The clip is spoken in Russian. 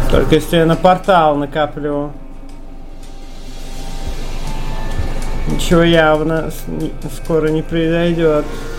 Только если я на портал накоплю. Ничего явно скоро не произойдет.